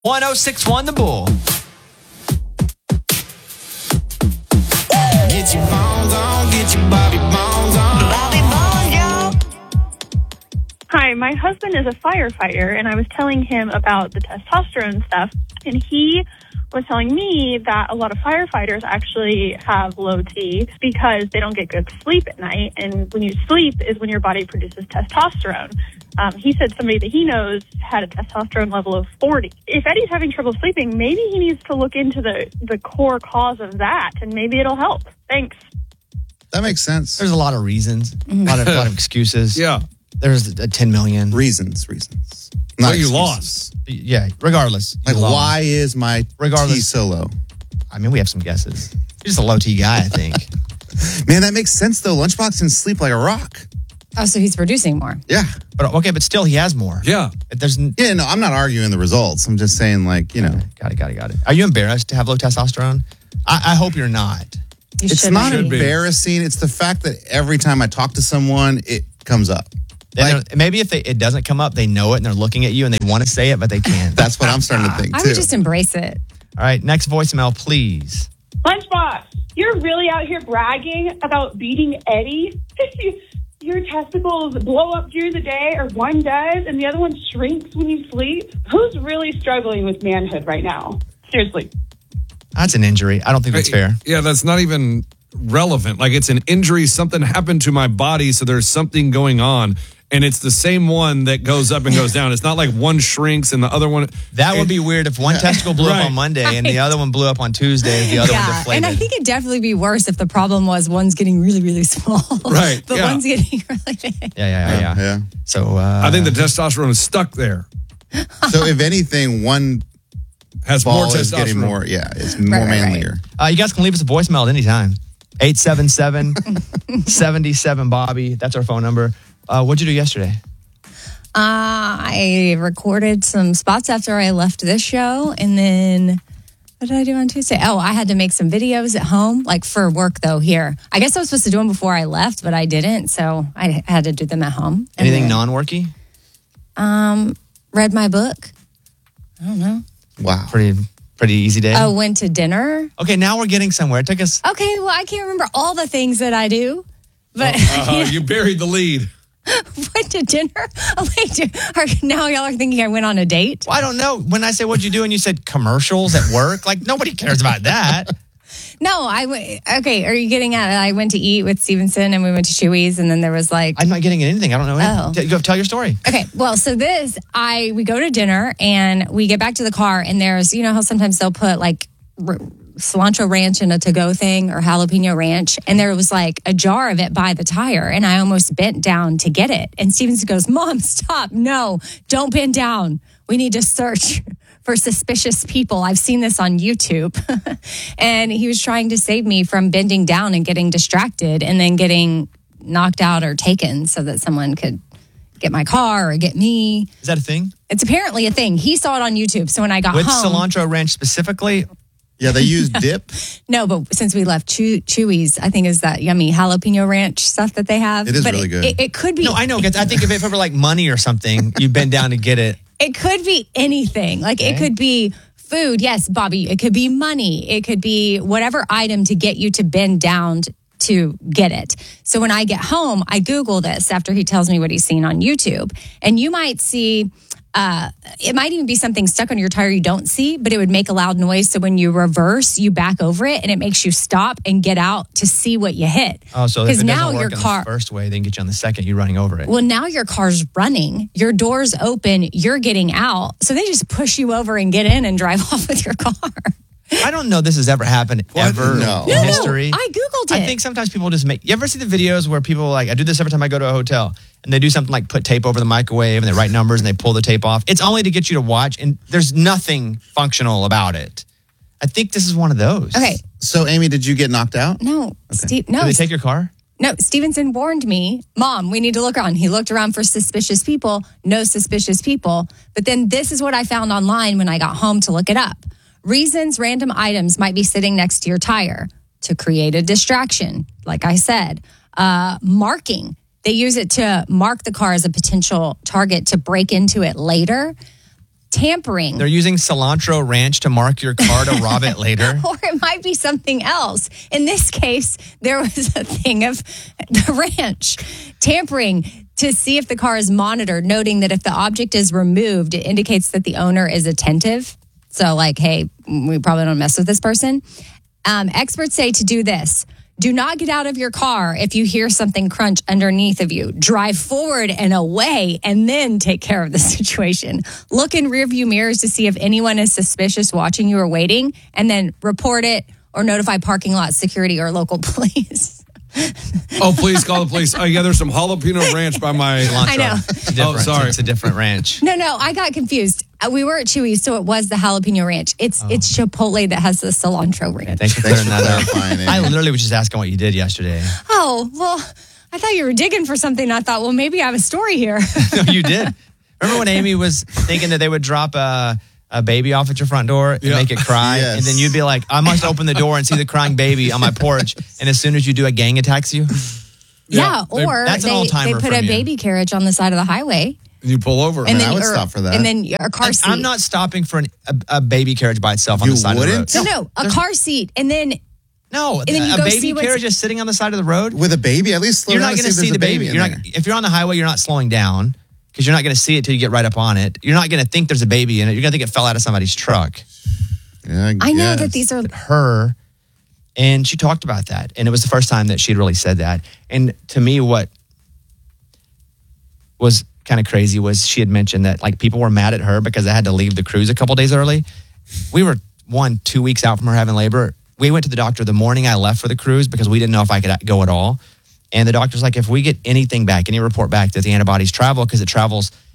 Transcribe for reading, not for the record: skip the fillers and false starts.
1061 The Bull. Get your bones on, get your Bobby bones on. Bobby bones, yo. Hi, my husband is a firefighter, and I was telling him about the testosterone stuff, and he was telling me that a lot of firefighters actually have low T because they don't get good sleep at night, and when you sleep is when your body produces testosterone. He said somebody that he knows had a testosterone level of 40. If Eddie's having trouble sleeping, maybe he needs to look into the core cause of that, and maybe it'll help. Thanks. That makes sense. There's a lot of reasons, a lot of excuses. Yeah. There's 10 million. Reasons. Not Not you excuses. lost. Yeah, regardless. Like, You lost. why is my Regardless. T so low? I mean, we have some guesses. You're just a low T guy, I think. Man, that makes sense, though. Lunchbox can sleep like a rock. Oh, so he's producing more. Yeah. But okay, but still, he has more. Yeah. There's Yeah, no, I'm not arguing the results. I'm just saying, like, you know. Got it. Are you embarrassed to have low testosterone? I hope you're not. You It's shouldn't not be. embarrassing. It's the fact that every time I talk to someone, it comes up. Maybe if it doesn't come up, they know it and they're looking at you and they want to say it, but they can't. That's what I'm starting to think, I too. would just embrace it. All right, next voicemail, please. Lunchbox, you're really out here bragging about beating Eddie? Your testicles blow up during the day, or one does, and the other one shrinks when you sleep? Who's really struggling with manhood right now? Seriously. That's an injury. I don't think that's fair. Yeah, that's not even relevant. Like, it's an injury. Something happened to my body, so there's something going on. And it's the same one that goes up and goes down. It's not like one shrinks and the other one... That would be weird if one testicle blew up on Monday and the other one blew up on Tuesday. The other one deflated. And I think it'd definitely be worse if the problem was one's getting really, really small. Right, But yeah. one's getting really big. Yeah. So I think the testosterone is stuck there. So if anything, one has ball more is getting testosterone. more. Yeah, it's more manlier. You guys can leave us a voicemail at any time. 877-77-BOBBY. That's our phone number. What'd you do yesterday? I recorded some spots after I left this show. And then what did I do on Tuesday? Oh, I had to make some videos at home, like for work, though, here. I guess I was supposed to do them before I left, but I didn't. So I had to do them at home. And Anything then, non-worky? read my book. I don't know. Wow. Pretty easy day. Oh, went to dinner. Okay, now we're getting somewhere. It took us... Okay, well, I can't remember all the things that I do. But You buried the lead. went to dinner. Oh, wait, now y'all are thinking I went on a date? Well, I don't know. When I said, what'd you do? And you said commercials at work. Like, nobody cares about that. No, okay, are you getting at it? I went to eat with Stevenson and we went to Chewy's and then there was like... I'm not getting at anything. I don't know anything. Go tell your story. Okay, well, so we go to dinner and we get back to the car and there's, you know how sometimes they'll put like cilantro ranch in a to-go thing or jalapeno ranch, and there was like a jar of it by the tire and I almost bent down to get it. And Stevenson goes, Mom, stop. No, don't bend down. We need to search for suspicious people. I've seen this on YouTube. And he was trying to save me from bending down and getting distracted and then getting knocked out or taken so that someone could get my car or get me. Is that a thing? It's apparently a thing. He saw it on YouTube. So when I got With home... cilantro ranch specifically? Yeah, they use dip. No, but since we left Chewy's, I think is that yummy jalapeno ranch stuff that they have. It is but really good. It could be... No, I know. I think if it were like money or something, you bend down to get it. It could be anything. Like it could be food. Yes, Bobby. It could be money. It could be whatever item to get you to bend down to get it. So when I get home, I Google this after he tells me what he's seen on YouTube. And you might see, it might even be something stuck on your tire you don't see, but it would make a loud noise. So when you reverse, you back over it and it makes you stop and get out to see what you hit. Oh, so if it now doesn't work your in car... the first way, they can get you on the second, you're running over it. Well, now your car's running, your door's open, you're getting out. So they just push you over and get in and drive off with your car. I don't know this has ever happened ever No. in history. I Googled it. I think sometimes people just make... You ever see the videos where people like, I do this every time I go to a hotel, and they do something like put tape over the microwave and they write numbers and they pull the tape off. It's only to get you to watch, and there's nothing functional about it. I think this is one of those. Okay. So, Amy, did you get knocked out? No, Steve. No, Did they take your car? No, Stevenson warned me, Mom, we need to look around. He looked around for suspicious people, no suspicious people. But then this is what I found online when I got home to look it up. Reasons random items might be sitting next to your tire: to create a distraction, like I said. Marking. They use it to mark the car as a potential target to break into it later. tampering. They're using cilantro ranch to mark your car to rob it later. Or it might be something else. In this case, there was a thing of the ranch. Tampering to see if the car is monitored, noting that if the object is removed, it indicates that the owner is attentive. So like, hey, we probably don't mess with this person. Experts say to do this. Do not get out of your car if you hear something crunch underneath of you. Drive forward and away and then take care of the situation. Look in rearview mirrors to see if anyone is suspicious watching you or waiting, and then report it or notify parking lot security or local police. Oh, please call the police. Oh, yeah, there's some jalapeno ranch by my cilantro. I know. It's different. sorry. It's a different ranch. No, I got confused. We were at Chewy's, so it was the jalapeno ranch. It's Chipotle that has the cilantro ranch. Thanks for Thanks clearing for that up. clarifying it. I literally was just asking what you did yesterday. Oh, well, I thought you were digging for something. I thought, well, maybe I have a story here. No, you did. Remember when Amy was thinking that they would drop a baby off at your front door and make it cry? Yes. And then you'd be like, I must open the door and see the crying baby on my porch. And as soon as you do, a gang attacks you. Yeah, or That's an they all-timer put from a you. baby carriage on the side of the highway. And you pull over. And I would or- stop for that. And then a car seat. I'm not stopping for a baby carriage by itself on You the side wouldn't? of the road. No, a car seat. And then No, then you a go baby see what's- carriage just sitting on the side of the road. With a baby, at least slow You're down not to going to if see there's the a baby. in You're not. there. If you're on the highway, you're not slowing down because you're not going to see it till you get right up on it. You're not going to think there's a baby in it. You're going to think it fell out of somebody's truck. Yeah, I know guess. that these are Her, and she talked about that, and it was the first time that she'd really said that. And to me, what was kind of crazy was she had mentioned that like people were mad at her because they had to leave the cruise a couple days early. We were 2 weeks out from her having labor. We went to the doctor the morning I left for the cruise because we didn't know if I could go at all. And the doctor's like, if we get anything back, any report back that the antibodies travel, because it travels